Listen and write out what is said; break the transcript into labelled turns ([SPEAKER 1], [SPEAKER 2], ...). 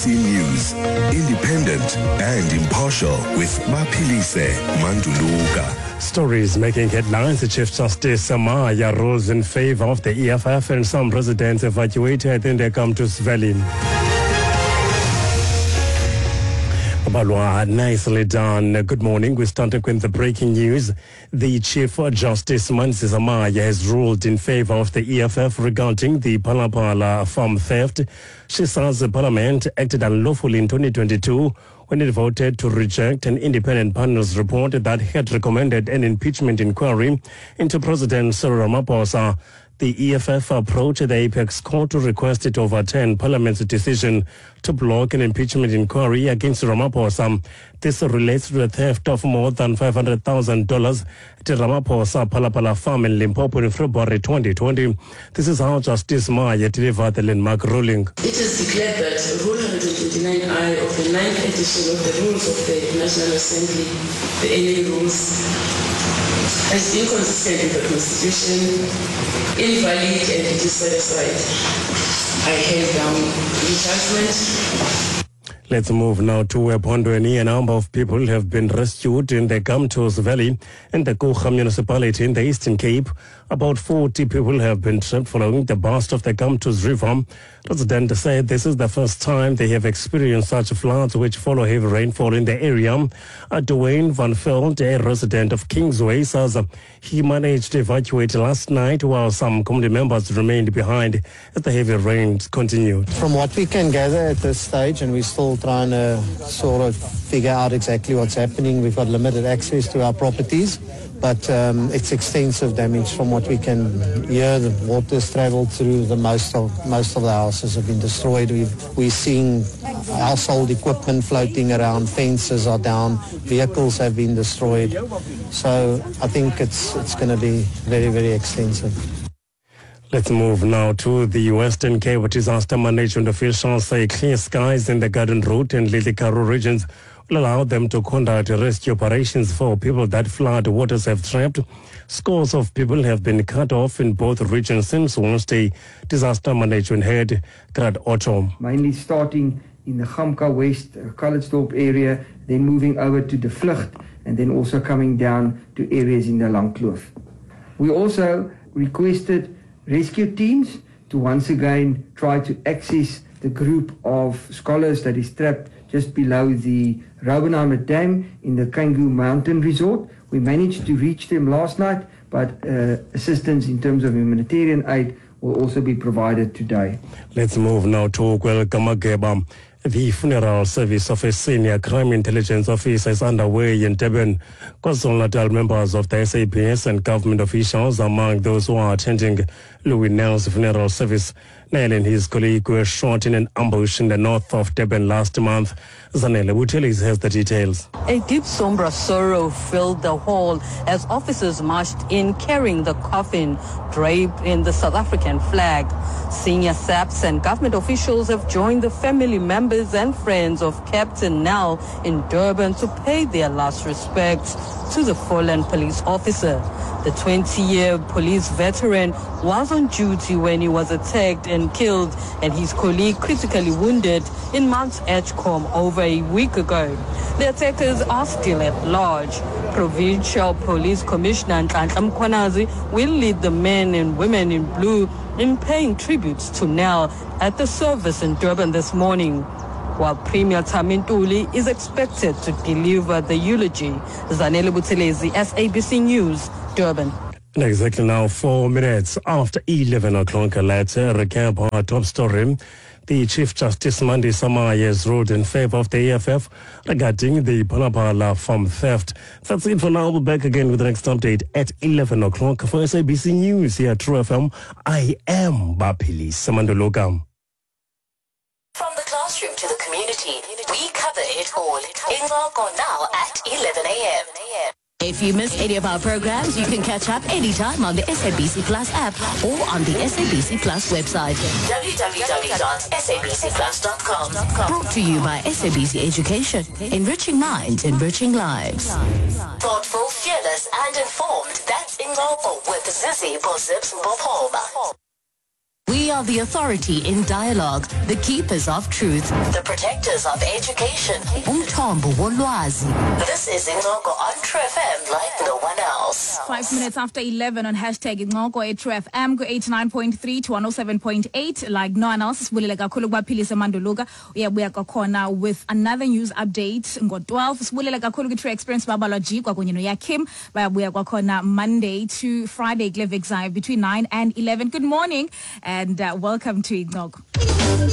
[SPEAKER 1] SABC News, independent and impartial with Mapilise Manduluka.
[SPEAKER 2] Stories making headlines. The Chief Justice Samaya rules in favor of the EFF and some residents evacuated in the Kamtus Valley. Balwa, nicely done. Good morning. We started with the breaking news. The Chief Justice Mansi Samaya has ruled in favor of the EFF regarding the Palapala farm theft. She says the Parliament acted unlawfully in 2022 when it voted to reject an independent panel's report that had recommended an impeachment inquiry into President Cyril Ramaphosa. The EFF approached the Apex Court to request it to overturn Parliament's decision to block an impeachment inquiry against Ramaphosa. This relates to the theft of more than $500,000 at Ramaphosa Palapala farm in Limpopo in February 2020. This is how Justice Maya delivered the landmark ruling.
[SPEAKER 3] It is declared that Rule 129I of the 9th edition of the Rules of the National Assembly, the NA Rules, as inconsistent with the Constitution, invalid, and it is set aside. I hand down the judgment.
[SPEAKER 2] Let's move now to Pondweni. A number of people have been rescued in the Kamtos Valley and the Kucha municipality in the Eastern Cape. About 40 people have been trapped following the burst of the Kamtos River. Residents said this is the first time they have experienced such floods which follow heavy rainfall in the area. Dwayne Van Veld, a resident of Kingsway, says he managed to evacuate last night while some community members remained behind as the heavy rains continued.
[SPEAKER 4] From what we can gather at this stage, and we're still trying to sort of figure out exactly what's happening, we've got limited access to our properties, but it's extensive damage from what we can hear. The water's traveled through. Most of the houses have been destroyed. We're seeing household equipment floating around. Fences are down. Vehicles have been destroyed. So I think it's going to be very, very extensive.
[SPEAKER 2] Let's move now to the Western Cape. Disaster management officials say clear skies in the Garden Route and Lily Karoo regions will allow them to conduct rescue operations for people that flood waters have trapped. Scores of people have been cut off in both regions since Wednesday. Disaster management head Grad Otto.
[SPEAKER 5] Mainly starting in the Gamka West, Calitzdorp area, then moving over to the Vlucht, and then also coming down to areas in the Langkloof. We also requested rescue teams to once again try to access the group of scholars that is trapped just below the Raubenheimer Dam in the Kangu Mountain Resort. We managed to reach them last night, but assistance in terms of humanitarian aid will also be provided today.
[SPEAKER 2] Let's move now to Kamageba. The funeral service of a senior crime intelligence officer is underway in Durban. KwaZulu-Natal members of the SAPS and government officials among those who are attending Louis Nell's funeral service. Nell and his colleague were shot in an ambush in the north of Durban last month. Zanele Butelis has the details.
[SPEAKER 6] A deep somber sorrow filled the hall as officers marched in carrying the coffin draped in the South African flag. Senior SAPS and government officials have joined the family members and friends of Captain Nell in Durban to pay their last respects to the fallen police officer. The 20-year police veteran was on duty when he was attacked and killed, and his colleague critically wounded in Mount Edgecombe over a week ago. The attackers are still at large. Provincial Police Commissioner Nhlanhla Mkhwanazi will lead the men and women in blue in paying tributes to Nell at the service in Durban this morning, while Premier Tamintuli is expected to deliver the eulogy. Zanele Butelezi, SABC News, Durban.
[SPEAKER 2] Exactly now, 4 minutes after 11 o'clock, let's recap our top story. The Chief Justice Mansi Samaya has ruled in favor of the EFF regarding the Palapala farm theft. That's it for now. We'll be back again with the next update at 11 o'clock for SABC News here at True FM. I am Bapili Samandoloka.
[SPEAKER 7] From the classroom to the community, we cover it all. Ingalko now at 11 a.m. If you missed any of our programs, you can catch up anytime on the SABC Plus app or on the SABC Plus website. www.sabcplus.com. Brought to you by SABC Education. Enriching minds, enriching lives. Thoughtful, fearless and informed. That's Ingalko with Zizi Bosips Bopoma. We are the authority in dialogue, the keepers of truth, the protectors of education. Umthombo wolwazi. This is Ingoko on True FM like no one else.
[SPEAKER 8] 5 minutes after 11 on hashtag Ingoko at True FM, go 89.3 to 107.8 like no one else. Sibulele kakhulu kubaphilise Manduluka. Uyabuya kwakhona with another news update ngo 12. Sibulele kakhulu ku True Experience Babalogy kwakunye no Yakim. Bayabuya kwakhona Monday to Friday Glevexai between 9 and 11. Good morning and welcome to Ingoko.